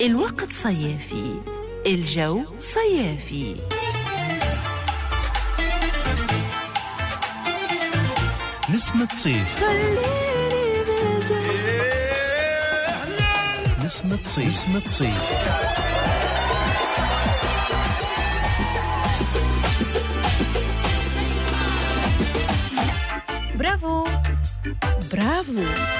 الوقت صيافي، الجو صيافي. نسمة صيف، خليني بجد نسمة صيف، نسمة صيف. برافو برافو.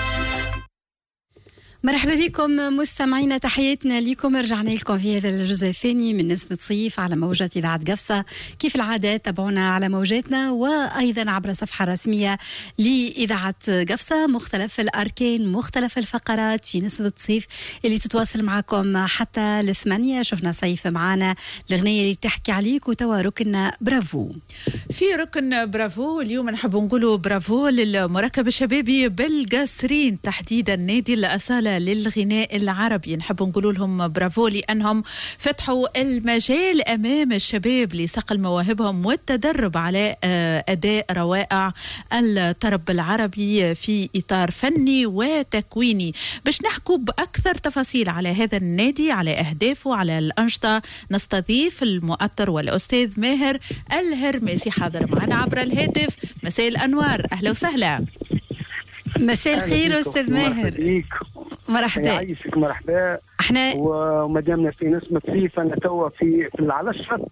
مرحبا بكم مستمعينا، تحياتنا لكم. رجعنا لكم في هذا الجزء الثاني من نسمة صيف على موجة إذاعة قفصة. كيف العادة تابعونا على موجاتنا وأيضا عبر صفحة رسمية لإذاعة قفصة، مختلف الأركان مختلف الفقرات في نسمة صيف اللي تتواصل معكم حتى ل8. شفنا صيف معنا الأغنية اللي تحكي عليك، وتوا ركن برافو. في ركن برافو اليوم نحب نقولوا برافو للمركب الشبابي بالقصرين، تحديدا نادي الأصالة للغناء العربي. نحب نقول لهم برافو لأنهم فتحوا المجال أمام الشباب لصقل مواهبهم والتدرب على أداء روائع الطرب العربي في إطار فني وتكويني. باش نحكوا بأكثر تفاصيل على هذا النادي، على أهدافه، على الأنشطة، نستضيف المؤطر والأستاذ ماهر الهرماسي حاضر معنا عبر الهاتف. مساء الأنوار، أهلا وسهلا. مساء الخير أستاذ ماهر. مرحبا. يعيشك. مرحبا. احنا ومدامنا في نسمة صيف، انا توا في على الشط.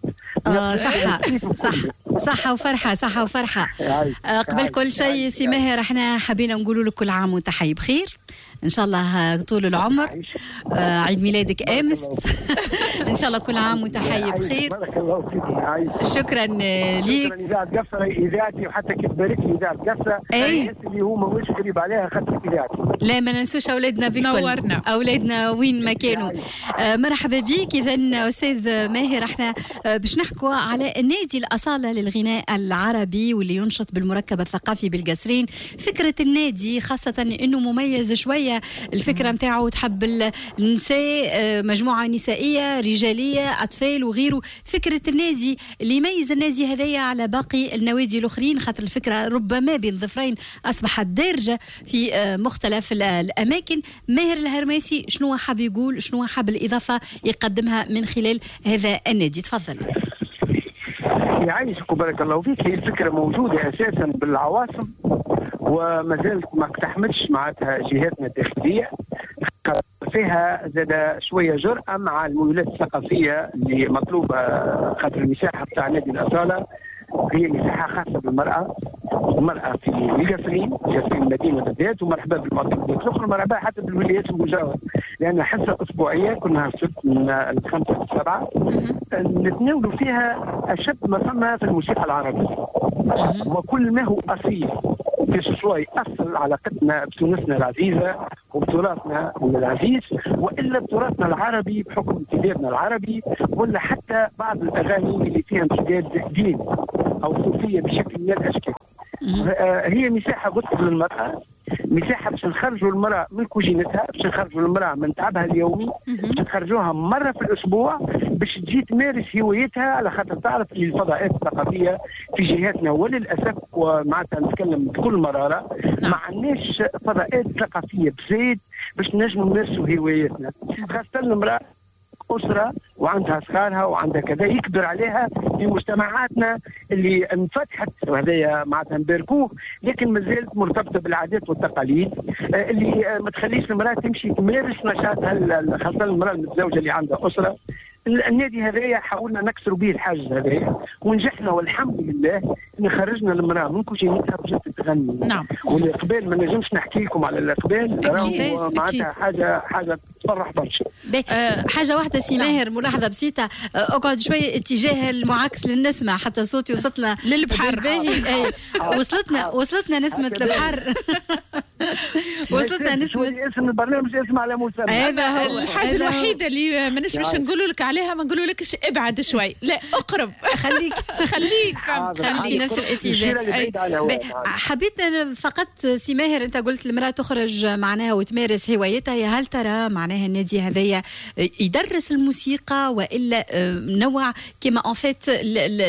صحة وفرحة. قبل كل شيء سي ماهر، احنا حبينا نقول لك كل عام وانت حي بخير، ان شاء الله طول العمر. عيد ميلادك امس. ان شاء الله كل عام وانت حي بخير. بارك الله فيك. شكرا ليك. اذاعه قفصه اذاعتي، وحتى كي تبارك لي اذاعه قفصه الناس اللي هما مش قريب عليها خاطر اذاعتي. لا ما ننسوش اولادنا بكل نورنا اولادنا وين ما كانوا. مرحبا بك. اذا استاذ ماهر، احنا باش نحكوا على نادي الأصالة للغناء العربي واللي ينشط بالمركب الثقافي بالقصرين. فكرة النادي خاصة انه مميز شوية، الفكرة متاعه تحب النساء، مجموعة نسائية رجالية أطفال وغيره. فكرة النادي اللي يميز النادي هذايا على باقي النوادي الأخرين، خاطر الفكرة ربما بين ظفرين أصبحت دارجة في مختلف الأماكن. ماهر الهرماسي شنو حاب يقول، شنو حاب الإضافة يقدمها من خلال هذا النادي؟ تفضل. يعيشك وبارك الله فيك. هي الفكرة موجودة أساسا بالعواصم وما زالت ما اقتحمتش معناتها جهاتنا الداخلية، فيها زاد شوية جرأة مع الميولات الثقافية اللي مطلوبة، خاطر المساحة بتاع نادي الأصالة هي مساحة خاصة بالمرأة، المرأة في القصرين المدينة بالذات، ومرحبا بالمناطق الأخرى، مرحبا حتى بالولايات المجاورة، لأن حصة أسبوعية كنا من 5 ل 7 نتناولوا فيها أشد ما ثم في الموسيقى العربية، وكل ما هو أصيل شوي يأثر على علاقتنا بتونسنا العزيزة وبتراثنا العزيز، وإلا بتراثنا العربي بحكم امتدادنا العربي، ولا حتى بعض الأغاني اللي فيها امتداد دين أو صوفية بشكل من الأشكال. هي مساحة قلت للمرأة، مساحة باش نخرجوا المرأة من كوجينتها، باش نخرجوا المرأة من تعبها اليومي، باش نخرجوها مرة في الأسبوع باش تجي تمارس هوايتها، على خاطر تعرف الفضاءات الثقافية في جهاتنا وللأسف ومعناتها نتكلم بكل مرارة ما عندناش فضاءات ثقافية بزيد باش نجموا نمارسوا هوايتنا، خاصة المرأة أسرة وعندها صغارها وعندها كذا يكبر عليها في مجتمعاتنا اللي انفتحت، وهذا معناتها نباركوه، لكن ما زالت مرتبطة بالعادات والتقاليد اللي ما تخليش المرأة تمشي تمارس نشاطها، خاصة المرأة المتزوجة اللي عندها أسرة. النادي هذايا حاولنا نكسروا به الحاجز هذايا ونجحنا والحمد لله ان خرجنا المراه من كوجينتها باش تغني. نعم. والاقبال ما نجمش نحكي لكم على الاقبال، راهو معناتها حاجه تفرح برشا. حاجه واحده سي ماهر، ملاحظه بسيطه، اقعد شويه اتجاه المعاكس للنسمه حتى صوتي وصلنا للبحر. وصلتنا نسمه البحر. وصلتنا نسمه اسم البرنامج اسمه على مسمى. هذا هو الحاجه الوحيده اللي ما نجمش نقولوا لك عليها، ما نقولوا لكش ابعد شوي، لا اقرب. خليك خليك نفس الاتجاه. حبيت فقط سي ماهر، انت قلت المراه تخرج معناها وتمارس هوايتها، يا هل ترى معناها النادي هذايا يدرس الموسيقى والا نوع كما ان فيت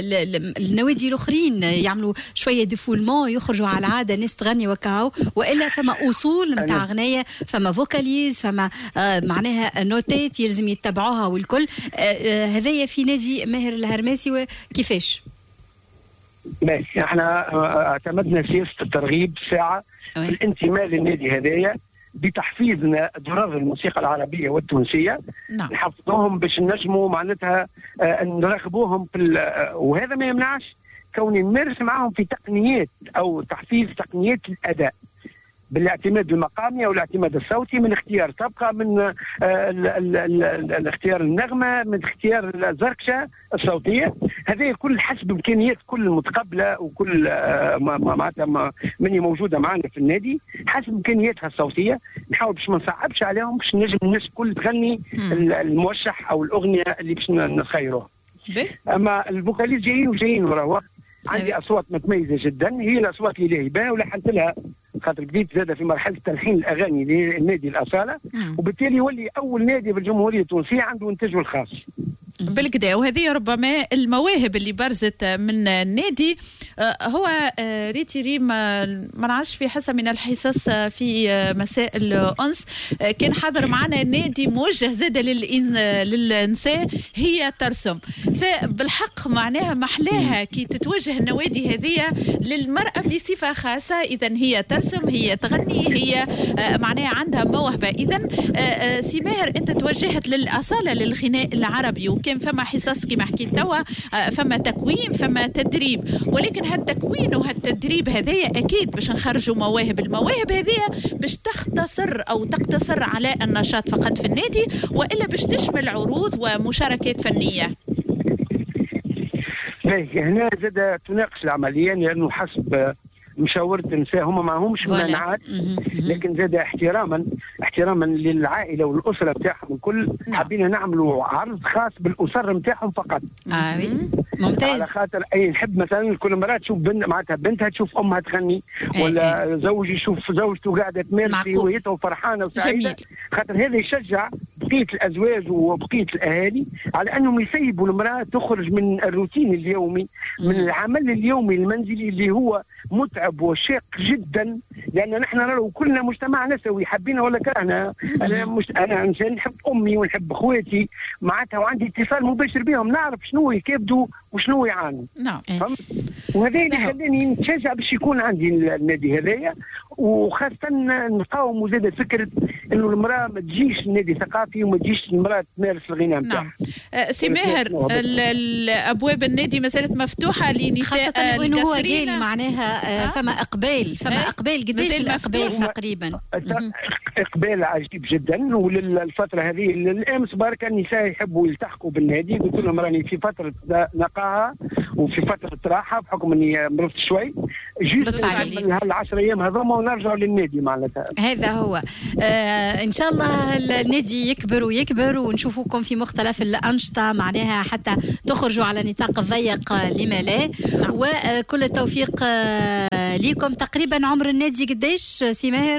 النوادي الاخرين يعملوا شويه ديفولمون، يخرجوا على العاده ناس تغني وكاو، والا فما اصول نتاع اغنيه، فما فوكاليز، فما معناها نوتات يلزم يتبعوها والكل. هذايا في نادي ماهر الهرماسي وكيفاش؟ ماشي، احنا اعتمدنا سياسه الترغيب ساعه في الانتماء للنادي هذايا بتحفيظنا درر الموسيقى العربيه والتونسيه. نعم. نحفظوهم باش نجموا معناتها نراقبوهم وهذا ما يمنعش كوني نمارس معهم في تقنيات او تحفيز تقنيات الاداء بالاعتماد المقامي او الاعتماد الصوتي، من اختيار طبقه، من اختيار النغمه، من اختيار الزركشه الصوتيه. هذه كل حسب امكانيات كل متقبله وكل معناتها من موجوده معنا في النادي حسب امكانياتها الصوتيه. نحاول باش ما نصعبش عليهم باش نجم الناس الكل تغني الموشح او الاغنيه اللي باش نخيروها. اما الفوكاليز جايين وراهم. عندي اصوات متميزه جدا، هي الاصوات اللي لها بها ولحنت لها خاطر بديت زاد في مرحله تلحين الاغاني للنادي الاصاله، وبالتالي يولي اول نادي بالجمهوريه التونسيه عنده انتاجه الخاص. بالكدا. وهذه ربما المواهب اللي برزت من النادي. هو ريتي ريم ما نعرفش في حصه من الحصص في مساء الأنس كان حاضر معنا النادي موجه زاد للنساء هي ترسم. فبالحق معناها محلاها كي تتوجه النوادي هذه للمرأة بصفة خاصة. إذا هي ترسم، هي تغني، هي معناها عندها موهبة. إذا سي ماهر أنت توجهت للأصالة للغناء العربي، وكان فما حصص كما حكيت توا، فما تكوين، فما تدريب، ولكن هالتكوين وهالتدريب هذايا أكيد باش نخرجوا مواهب. المواهب هذايا باش تقتصر على النشاط فقط في النادي، وإلا باش تشمل عروض ومشاركات فنية. هنا زاد تناقش العملية لأنه حسب مشاورة النساء هم معهمش مناعات، لكن زاد احتراما للعائلة والأسرة بتاعهم الكل. حابين نعملوا عرض خاص بالأسر بتاعهم فقط. ممتاز. على خاطر أي نحب مثلا كل مرة تشوف معناتها بنتها تشوف أمها تغني، ولا زوج يشوف زوجته قاعدة تمارس في هويتها وفرحانة وسعيدة. خاطر هذا يشجع بقية الأزواج وبقية الأهالي على أنهم يسيبوا المرأة تخرج من الروتين اليومي، من العمل اليومي المنزلي اللي هو متعب وشاق جدا. لأن نحن نرى كلنا مجتمع نسوي، حابين ولا كرهنا. أنا إنسان نحب أمي ونحب أخواتي معناتها، وعندي اتصال مباشر بهم، نعرف شنو يكبدوا وشنو يعانوا. نعم. وهذا اللي خلاني نتشجع باش يكون عندي النادي هذايا، وخاصة نقاوم زاد فكرة إنه المرأة ما تجيش النادي ثقافي وما تجيش المرأة تمارس الغناء نتاعها. نعم. سي ماهر، الأبواب النادي ما زالت مفتوحة لنساء خاصة إنه هو قال معناها فما إقبال قديش الإقبال تقريبا؟ إقبال عجيب جدا. وللفترة هذه الأمس بارك النساء يحبوا يلتحقوا بالنادي، قلت لهم راني في فترة نقاهة وفي فترة راحة بحكم إني مرضت شوي، جيت من هال10 أيام هذوما ونرجعوا للنادي معناتها. هذا هو. إن شاء الله النادي يكبر ونشوفوكم في مختلف الأنشطة معناها حتى تخرجوا على نطاق ضيق لما لا. وكل التوفيق ليكم. تقريبا عمر النادي قديش سي ماهر؟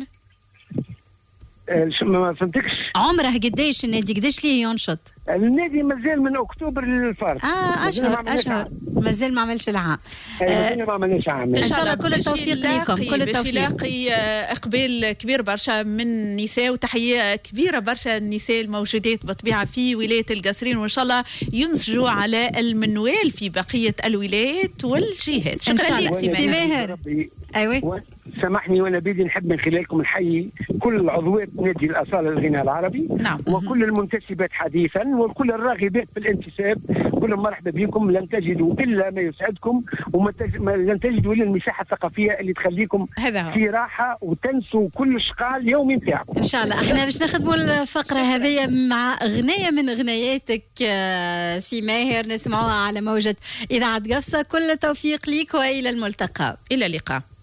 ما فهمتكش. عمره قديش النادي؟ قديش ليه ينشط؟ النادي مازال من اكتوبر للفرق. اشهر مازال ما عملش العام. ما عملناش عام. ان شاء الله كل التوفيق لكم. كل التوفيق. يلاقي اقبال كبير برشا من النساء، وتحيه كبيره برشا النساء الموجودات بطبيعه في ولايه القصرين، وان شاء الله ينسجوا على المنوال في بقيه الولايات والجهات. شكرا لك سي ماهر. ايوه سامحني وانا بدي نحب من خلالكم نحيي كل عضوات نادي الأصالة للغناء العربي. نعم. وكل المنتسبات حديثا وكل الراغبات في الانتساب، كلهم مرحبا بكم. لن تجدوا الا ما يسعدكم، لن تجدوا الا المساحه الثقافيه اللي تخليكم في راحه وتنسوا كل الشقاء اليومي نتاعكم. ان شاء الله. احنا باش نخدموا الفقره هذه مع اغنيه من اغنياتك سي ماهر، نسمعوها على موجه اذاعه قفصه. كل التوفيق ليك والى الملتقى. الى اللقاء.